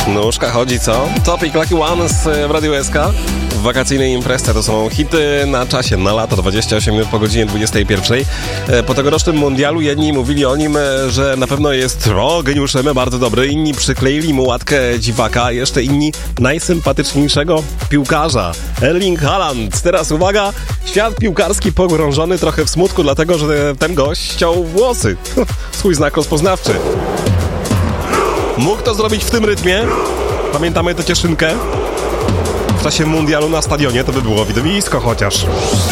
Nóżka chodzi, co? Topic Lucky Ones w Radiu SK. W wakacyjnej imprezie to są hity na czasie, na lato, 28 minut po godzinie 21. Po tegorocznym mundialu jedni mówili o nim, że na pewno jest geniuszem, bardzo dobry. Inni przykleili mu łatkę dziwaka, a jeszcze inni najsympatyczniejszego piłkarza, Erling Haaland. Teraz uwaga, świat piłkarski pogrążony trochę w smutku, dlatego że ten gość ściął włosy. Swój znak rozpoznawczy. Mógł to zrobić w tym rytmie. Pamiętamy tę cieszynkę w czasie mundialu na stadionie, to by było widowisko chociaż.